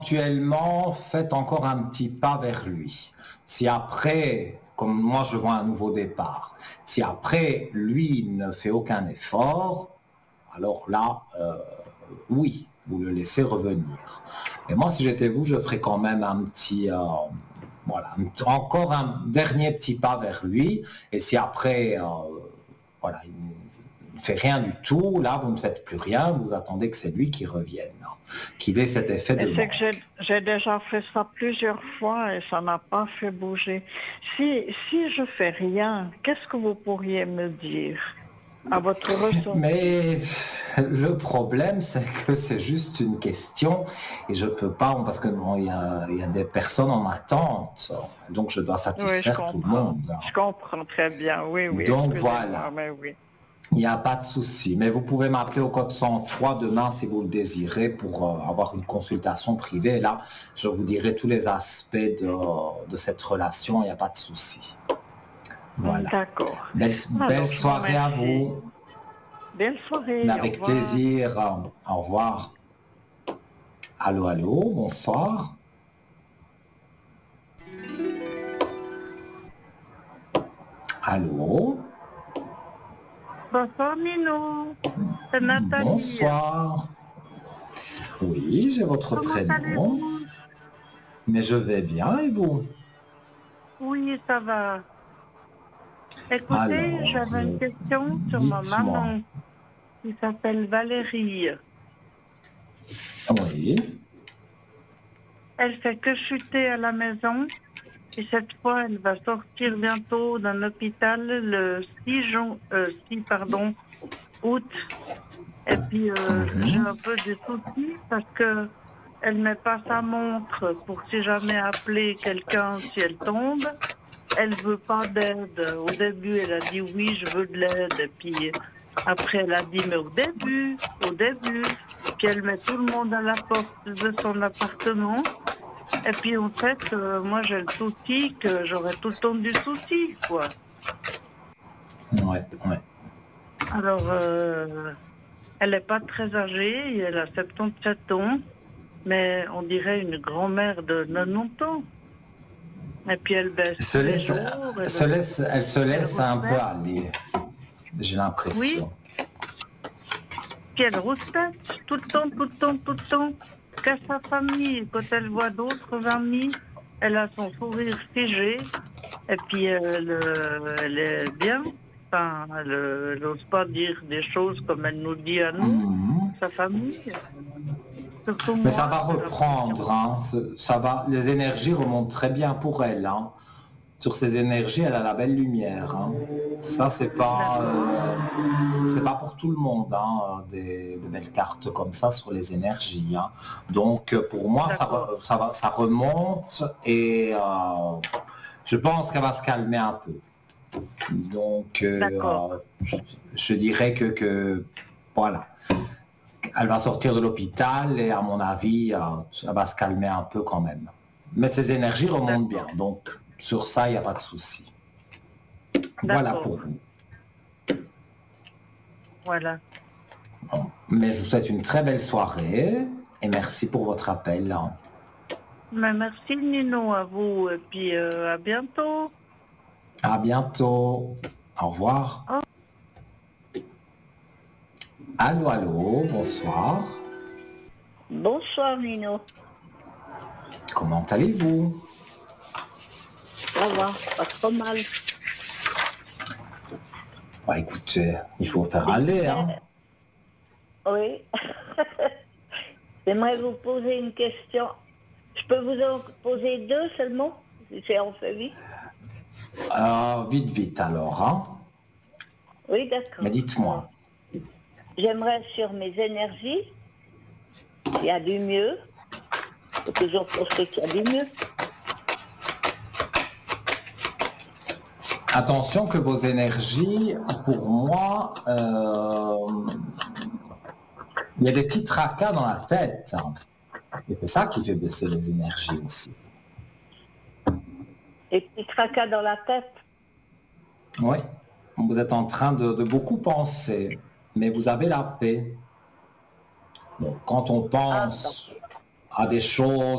éventuellement, faites encore un petit pas vers lui. Si après, comme moi je vois un nouveau départ, si après lui ne fait aucun effort, alors là, oui, vous le laissez revenir. Et moi, si j'étais vous, je ferais quand même un petit, voilà, encore un dernier petit pas vers lui. Et si après, voilà, il ne fait rien du tout, là, vous ne faites plus rien, vous attendez que c'est lui qui revienne, hein, qu'il ait cet effet de Et c'est que manque. j'ai déjà fait ça plusieurs fois et ça n'a pas fait bouger. Si je fais rien, qu'est-ce que vous pourriez me dire à votre ressenti? Mais le problème, c'est que c'est juste une question et je peux pas, parce que non, il y a des personnes en attente, donc je dois Oui, satisfaire tout le monde, hein. Je comprends très bien. Oui, oui, Donc excusez-moi, voilà, mais oui. il n'y a pas de souci. Mais vous pouvez m'appeler au code 103 demain si vous le désirez pour avoir une consultation privée. Et là, je vous dirai tous les aspects de cette relation, il n'y a pas de souci. Voilà. D'accord. Belle Alors, je vous soirée à remercie. vous, Belle mais soirée, au avec revoir. plaisir. Au revoir. Allô, allô, bonsoir. Allô, Bonsoir Nino, c'est Nathalie. bonsoir. Oui, j'ai votre Comment prénom, allez-vous? mais je vais bien et vous? Oui, ça va. Écoutez, Alors, j'avais une question sur ma dites-moi. maman qui s'appelle Valérie. Oui. Elle fait que chuter à la maison et cette fois, elle va sortir bientôt d'un hôpital le 6 août. Et puis, j'ai Mhm. un peu de soucis parce que elle met pas sa montre pour si jamais appeler quelqu'un si elle tombe. Elle veut pas d'aide. Au début, elle a dit oui, je veux de l'aide. Et puis après, elle a dit mais au début. Puis elle met tout le monde à la porte de son appartement. Et puis en fait, moi j'ai le souci que j'aurai tout le temps du souci, quoi. Ouais, ouais. Alors, elle n'est pas très âgée, elle a 77 ans, mais on dirait une grand-mère de 90 ans. Et puis elle baisse Se tous les laisse, jours, elle se elle laisse un peu rouspète. aller, j'ai Oui, l'impression. puis elle rouspète tout le temps, tout le temps, tout le temps. Qu'à sa famille, quand elle voit d'autres amis, elle a son sourire figé. Et puis elle est bien. Enfin, elle n'ose pas dire des choses comme elle nous dit à nous, Mhm. sa famille. Surtout Mais ça moi, va j'ai l'impression. reprendre, hein. Ça va, les énergies remontent très bien pour elle, hein. Sur ces énergies, elle a la belle lumière, hein. Ça, D'accord, c'est pas pour tout le monde, hein, des belles cartes comme ça sur les énergies, hein. Donc, pour moi, d'accord, ça remonte et je pense qu'elle va se calmer un peu. Donc, d'accord, je dirais voilà, elle va sortir de l'hôpital et à mon avis, elle va se calmer un peu quand même. Mais ses énergies remontent bien, d'accord, donc sur ça, il n'y a pas de souci. Voilà d'accord. pour vous. Voilà. Mais je vous souhaite une très belle soirée et merci pour votre appel. Mais merci Nino à vous et puis à bientôt. À bientôt. Au revoir. Au Allô, allô, bonsoir. Bonsoir Nino, Comment allez-vous? ça va, pas trop mal. Bah écoutez, il faut faire aller, hein. Oui, j'aimerais vous poser une question. Je peux vous en poser deux seulement, si c'est en fait vite. Vite, vite alors, hein. Oui, Mais d'accord. dites-moi. Alors, j'aimerais sur mes énergies, s'il y a du mieux. Il faut toujours penser qu'il y a du mieux. Attention que vos énergies, pour moi, il y a des petits tracas dans la tête, hein. Et c'est ça qui fait baisser les énergies aussi. Et petits tracas dans la tête. Oui, vous êtes en train de beaucoup penser, mais vous avez la paix. Donc, quand on Ah, tant pense, pis. à des choses